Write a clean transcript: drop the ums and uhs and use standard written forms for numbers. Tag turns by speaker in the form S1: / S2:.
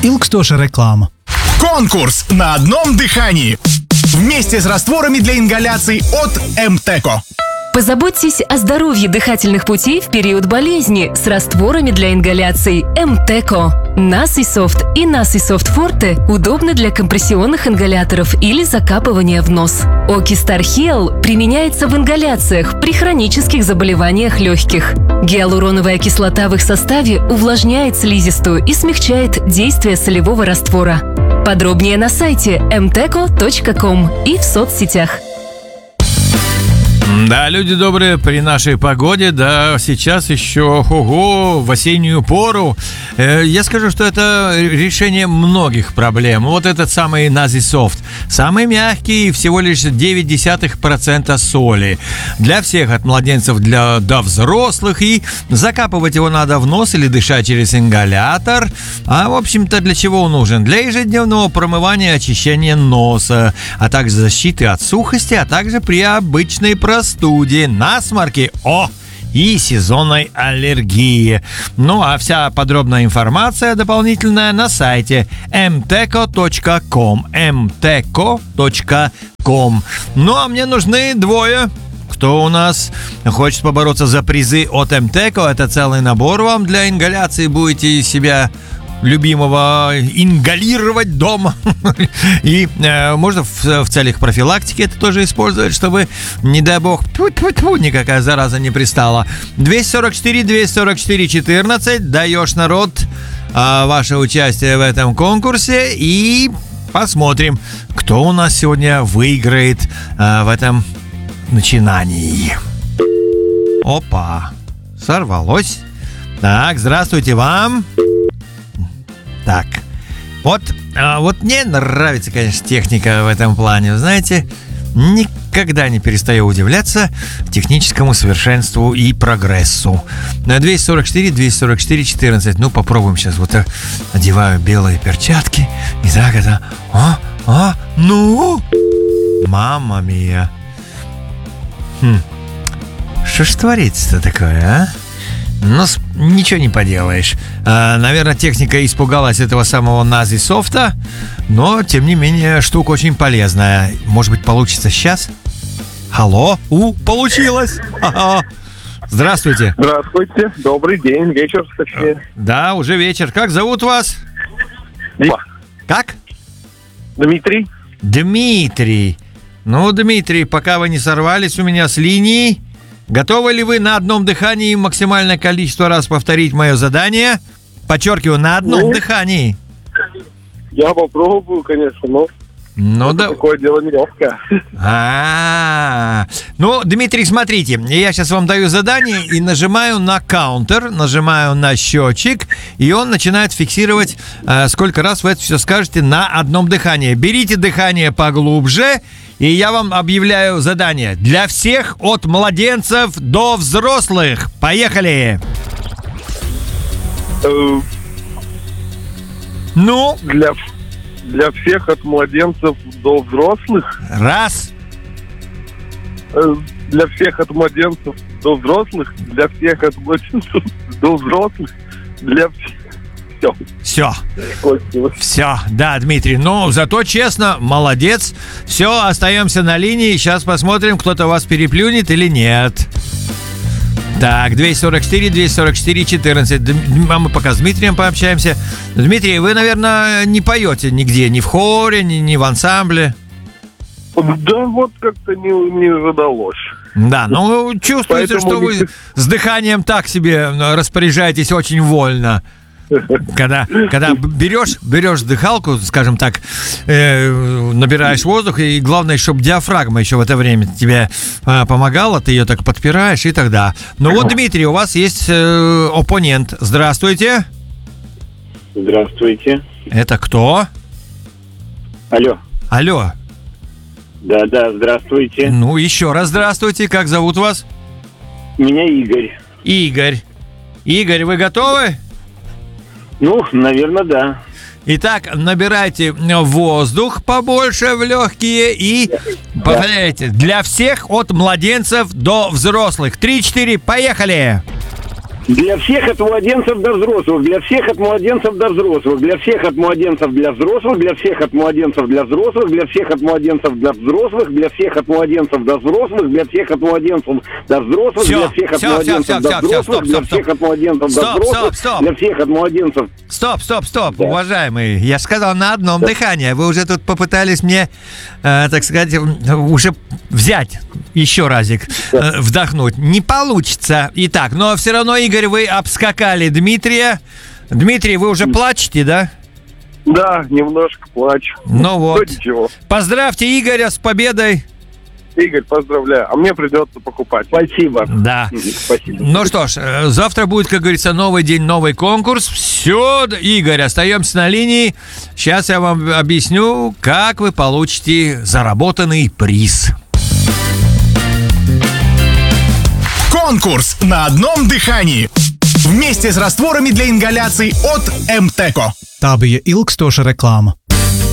S1: Ilgstoša реклама.
S2: Конкурс на одном дыхании. Вместе с растворами для ингаляций от МТЭКО.
S3: Позаботьтесь о здоровье дыхательных путей в период болезни с растворами для ингаляций МТЭКО. Насисофт и Насисофт Форте удобны для компрессионных ингаляторов или закапывания в нос. Окистар Хиал применяется в ингаляциях при хронических заболеваниях легких. Гиалуроновая кислота в их составе увлажняет слизистую и смягчает действие солевого раствора. Подробнее на сайте mteco.com и в соцсетях.
S4: Да, люди добрые, при нашей погоде, да, сейчас еще, в осеннюю пору, я скажу, что это решение многих проблем. Вот этот самый Насисофт, самый мягкий, всего лишь 0,9% соли. Для всех, от младенцев до взрослых, и закапывать его надо в нос или дышать через ингалятор. А, в общем-то, для чего он нужен? Для ежедневного промывания и очищения носа, а также защиты от сухости, а также при обычной простуде, насморке, и сезонной аллергии. Ну, а вся подробная информация дополнительная на сайте mteco.com. mteco.com. Ну, а мне нужны двое. Кто у нас хочет побороться за призы от МТЭКО? Это целый набор вам для ингаляции. Будете себя любимого ингалировать дома. И можно в целях профилактики это тоже использовать, чтобы, не дай бог, никакая зараза не пристала. 244-244-14. Даешь, народ, ваше участие в этом конкурсе. И посмотрим, кто у нас сегодня выиграет в этом начинании. Опа, сорвалось. Так, здравствуйте вам. Так, вот мне нравится, конечно, техника в этом плане. Вы знаете, никогда не перестаю удивляться техническому совершенству и прогрессу. 244-244-14. Ну, попробуем сейчас. Вот одеваю белые перчатки. И так это... Мамма мия. Что ж творится-то такое, а? Но ничего не поделаешь. Наверное, техника испугалась этого самого Насисофта, но, тем не менее, штука очень полезная. Может быть, получится сейчас? Алло? Получилось! Здравствуйте.
S5: Здравствуйте. Добрый день. Вечер, точнее.
S4: Да, уже вечер. Как зовут вас? Как?
S5: Дмитрий.
S4: Дмитрий. Ну, Дмитрий, пока вы не сорвались у меня с линии, готовы ли вы на одном дыхании максимальное количество раз повторить мое задание? Подчеркиваю, на одном дыхании.
S5: Я попробую, конечно, но
S4: да.
S5: Такое дело нелегкое.
S4: Ну, Дмитрий, смотрите, я сейчас вам даю задание и нажимаю на каунтер, нажимаю на счетчик, и он начинает фиксировать, сколько раз вы это все скажете на одном дыхании. Берите дыхание поглубже, и я вам объявляю задание. Для всех, от младенцев до взрослых. Поехали! Ну?
S5: Для всех, от младенцев до взрослых.
S4: Раз.
S5: Для всех, от младенцев до взрослых. Для всех, от младенцев до взрослых. Для всех. Все, да, Дмитрий. Ну, зато честно, молодец. Все, остаемся на линии. Сейчас посмотрим, кто-то вас переплюнет или нет. Так, 244-244-14. А мы пока с Дмитрием пообщаемся. Дмитрий, вы, наверное, не поете нигде, ни в хоре, ни в ансамбле. Да, вот как-то не задалось.
S4: Да, ну, чувствуется, что вы с дыханием так себе распоряжаетесь очень вольно. Когда берешь дыхалку, скажем так, набираешь воздух, и главное, чтобы диафрагма еще в это время тебе помогала, ты ее так подпираешь, и тогда. Ну вот, Дмитрий, у вас есть оппонент. Здравствуйте.
S6: Здравствуйте.
S4: Это кто? Алло.
S6: Да, здравствуйте.
S4: Ну, еще раз здравствуйте. Как зовут вас?
S6: Меня Игорь.
S4: Игорь, вы готовы?
S6: Ну, наверное, да.
S4: Итак, набирайте воздух побольше в легкие и повторяйте. Для всех, от младенцев до взрослых. 3-4, поехали!
S6: Для всех от младенцев до взрослых, для всех от младенцев до взрослых, для всех от младенцев для взрослых, для всех от младенцев для взрослых, для всех от младенцев для взрослых, для всех от младенцев до взрослых, для всех от младенцев до взрослых, для всех от младенцев до взрослых, для всех от младенцев до взрослых, для всех от младенцев.
S4: Стоп, уважаемый. Я сказал на одном дыхании. Вы уже тут попытались мне, так сказать, уже взять еще разик, вдохнуть. Не получится. Итак, но все равно, Игорь, вы обскакали Дмитрия. Дмитрий, вы уже плачете, да?
S5: Да, немножко плачу.
S4: Ну вот.
S5: Ничего.
S4: Поздравьте Игоря с победой.
S5: Игорь, поздравляю. А мне придется покупать.
S6: Спасибо.
S4: Да.
S6: Спасибо.
S4: Ну что ж, завтра будет, как говорится, новый день, новый конкурс. Все, Игорь, остаемся на линии. Сейчас я вам объясню, как вы получите заработанный приз.
S2: Конкурс на одном дыхании. Вместе с растворами для ингаляций от МТЭКО.
S1: Tā bija ilgstoša reklāma.